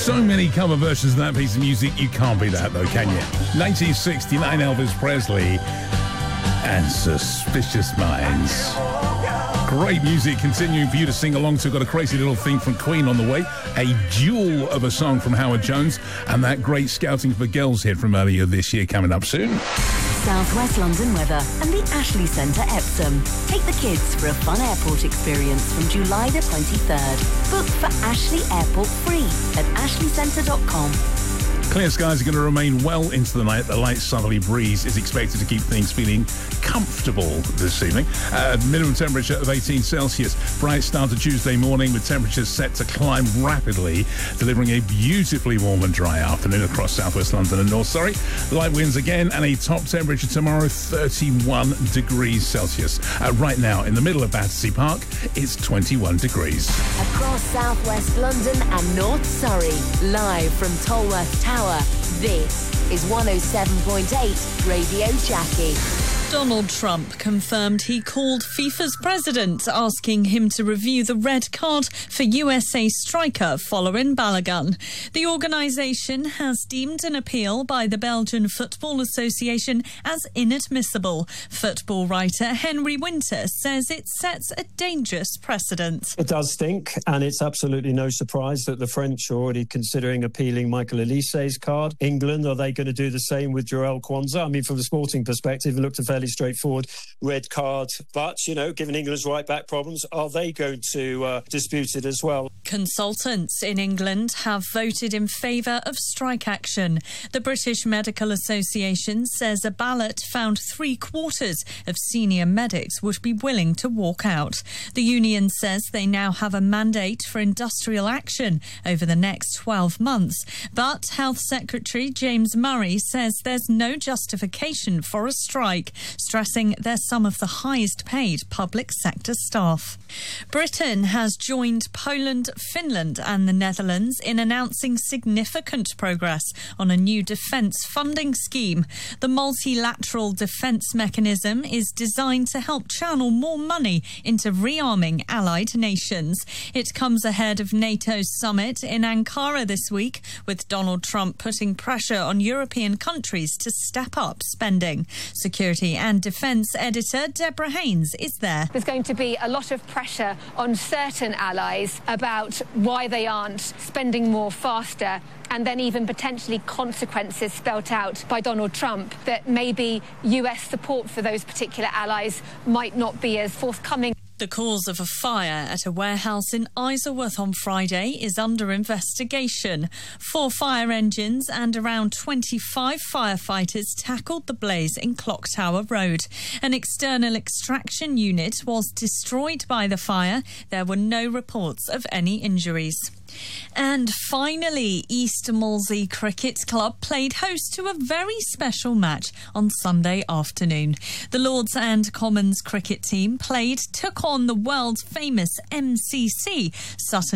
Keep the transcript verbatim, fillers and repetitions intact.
So many cover versions of that piece of music, you can't beat that though, can you? nineteen sixty-nine, Elvis Presley and Suspicious Minds. Great music continuing for you to sing along to. Got a crazy little theme from Queen on the way, a jewel of a song from Howard Jones, and that great Scouting for Girls hit from earlier this year coming up soon. South West London weather and the Ashley Centre Epsom. Take the kids for a fun airport experience from July the twenty-third. Book for Ashley Airport free at ashley centre dot com. Clear skies are going to remain well into the night. The light southerly breeze is expected to keep things feeling comfortable this evening. Uh, minimum temperature of eighteen Celsius. Bright start to Tuesday morning with temperatures set to climb rapidly, delivering a beautifully warm and dry afternoon across southwest London and North Surrey. Light winds again and a top temperature tomorrow, thirty-one degrees Celsius. Uh, right now, in the middle of Battersea Park, it's twenty-one degrees. Across southwest London and North Surrey, live from Tolworth Tower. This is one oh seven point eight Radio Jackie. Donald Trump confirmed he called FIFA's president, asking him to review the red card for U S A striker Folarin Balogun. The organisation has deemed an appeal by the Belgian Football Association as inadmissible. Football writer Henry Winter says it sets a dangerous precedent. It does stink, and it's absolutely no surprise that the French are already considering appealing Michael Olise's card. England, are they going to do the same with Jarell Kwanzaa? I mean, from a sporting perspective, it looked a fairly straightforward red card. But, you know, given England's right-back problems, are they going to uh, dispute it as well? Consultants in England have voted in favour of strike action. The British Medical Association says a ballot found three-quarters of senior medics would be willing to walk out. The union says they now have a mandate for industrial action over the next twelve months. But Health Secretary James Murray says there's no justification for a strike, stressing they're some of the highest paid public sector staff. Britain has joined Poland, Finland and the Netherlands in announcing significant progress on a new defence funding scheme. The multilateral defence mechanism is designed to help channel more money into rearming allied nations. It comes ahead of NATO's summit in Ankara this week, with Donald Trump putting pressure on European countries to step up spending. Security and Defence editor Deborah Haynes is there. There's going to be a lot of pressure on certain allies about why they aren't spending more faster, and then even potentially consequences spelt out by Donald Trump that maybe U S support for those particular allies might not be as forthcoming. The cause of a fire at a warehouse in Isleworth on Friday is under investigation. Four fire engines and around twenty-five firefighters tackled the blaze in Clock Tower Road. An external extraction unit was destroyed by the fire. There were no reports of any injuries. And finally, East Molesey Cricket Club played host to a very special match on Sunday afternoon. The Lords and Commons cricket team played, took on the world famous M C C, Sutton